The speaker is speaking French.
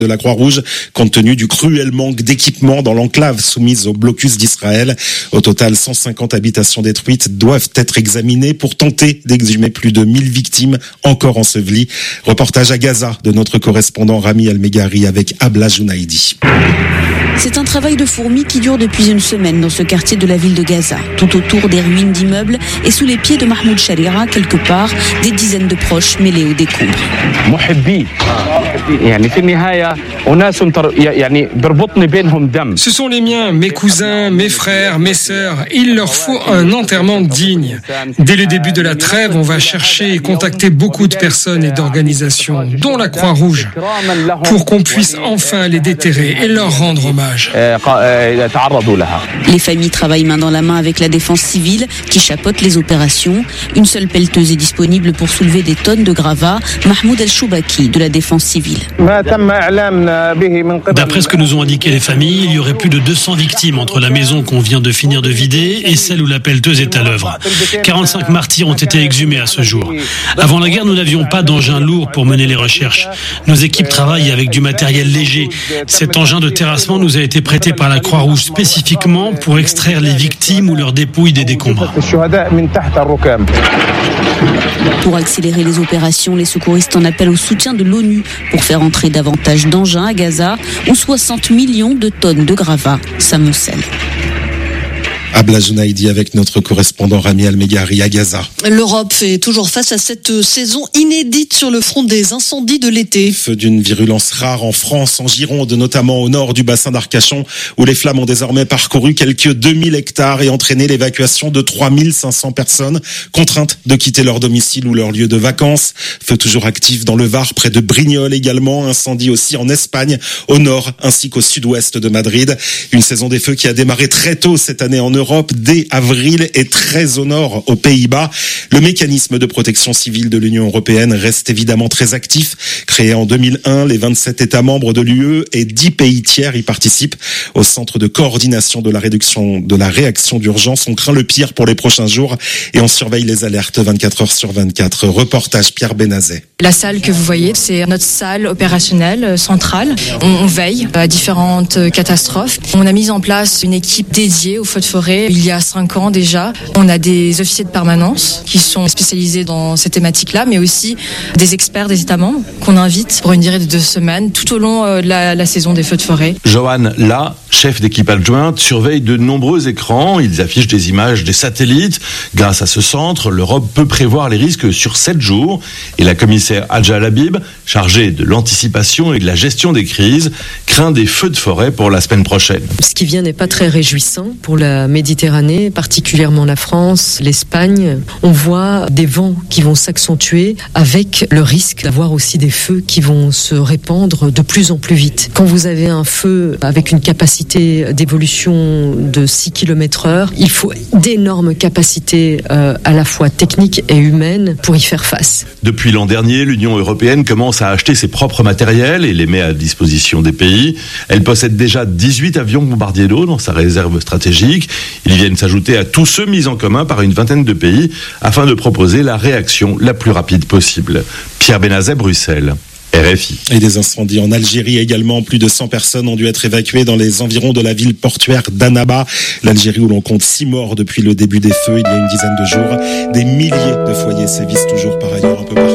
de la Croix-Rouge, compte tenu du cruel manque d'équipement dans l'enclave soumise au blocus d'Israël. Au total, 150 habitations détruites doivent être examinées pour tenter d'exhumer plus de 1000 victimes encore ensevelies. Reportage à Gaza de notre correspondant Rami Al-Meghari avec Abla Jounaidi. C'est un travail de fourmi qui dure depuis une semaine dans ce quartier de la ville de Gaza. Tout autour des ruines d'immeubles et sous les pieds de Mahmoud Sharira, quelque part, des dizaines de proches mêlés aux décombres. Ce sont les miens, mes cousins, mes frères, mes sœurs. Il leur faut un enterrement digne. Dès le début de la trêve, on va chercher et contacter beaucoup de personnes et d'organisations, dont la Croix-Rouge, pour qu'on puisse enfin les déterrer et leur rendre hommage. Les familles travaillent main dans la main avec la défense civile qui chapeaute les opérations. Une seule pelleteuse est disponible pour soulever des tonnes de gravats. Mahmoud El-Choubaki de la défense civile. D'après ce que nous ont indiqué les familles, il y aurait plus de 200 victimes entre la maison qu'on vient de finir de vider et celle où la pelleteuse est à l'œuvre. 45 martyrs ont été exhumés à ce jour. Avant la guerre, nous n'avions pas d'engin lourd pour mener les recherches. Nos équipes travaillent avec du matériel léger. Cet engin de terrassement nous a été prêté par la Croix-Rouge spécifiquement pour extraire les victimes ou leurs dépouilles des décombres. Pour accélérer les opérations, les secouristes en appellent au soutien de l'ONU pour faire entrer davantage d'engins à Gaza où 60 millions de tonnes de gravats s'amoncellent. Abla Jounaidi avec notre correspondant Rami Al-Meghari à Gaza. L'Europe fait toujours face à cette saison inédite sur le front des incendies de l'été. Feu d'une virulence rare en France, en Gironde, notamment au nord du bassin d'Arcachon, où les flammes ont désormais parcouru quelques 2000 hectares et entraîné l'évacuation de 3500 personnes, contraintes de quitter leur domicile ou leur lieu de vacances. Feu toujours actif dans le Var, près de Brignoles également. Incendie aussi en Espagne, au nord ainsi qu'au sud-ouest de Madrid. Une saison des feux qui a démarré très tôt cette année en Europe, dès avril, et très au nord, aux Pays-Bas. Le mécanisme de protection civile de l'Union européenne reste évidemment très actif. Créé en 2001, les 27 États membres de l'UE et 10 pays tiers y participent. Au centre de coordination de la réaction d'urgence, on craint le pire pour les prochains jours et on surveille les alertes 24 heures sur 24. Reportage Pierre Benazet. La salle que vous voyez, c'est notre salle opérationnelle centrale. On veille à différentes catastrophes. On a mis en place une équipe dédiée aux feux de forêt il y a 5 ans déjà. On a des officiers de permanence qui sont spécialisés dans ces thématiques-là, mais aussi des experts des États membres qu'on invite pour une durée de 2 semaines tout au long de la saison des feux de forêt. Johan La, chef d'équipe adjointe, surveille de nombreux écrans. Ils affichent des images des satellites. Grâce à ce centre, l'Europe peut prévoir les risques sur 7 jours. Et la commissaire Hadja Labib, chargée de l'anticipation et de la gestion des crises, craint des feux de forêt pour la semaine prochaine. Ce qui vient n'est pas très réjouissant pour la Méditerranée, particulièrement la France, l'Espagne. On voit des vents qui vont s'accentuer avec le risque d'avoir aussi des feux qui vont se répandre de plus en plus vite. Quand vous avez un feu avec une capacité d'évolution de 6 km/h, il faut d'énormes capacités à la fois techniques et humaines pour y faire face. Depuis l'an dernier, l'Union européenne commence à acheter ses propres matériels et les met à disposition des pays. Elle possède déjà 18 avions bombardiers d'eau dans sa réserve stratégique. Ils viennent s'ajouter à tous ceux mis en commun par une vingtaine de pays afin de proposer la réaction la plus rapide possible. Pierre Benazet, Bruxelles. RFI. Et des incendies en Algérie également. Plus de 100 personnes ont dû être évacuées dans les environs de la ville portuaire d'Annaba. L'Algérie où l'on compte 6 morts depuis le début des feux il y a une dizaine de jours. Des milliers de foyers sévissent toujours par ailleurs un peu partout.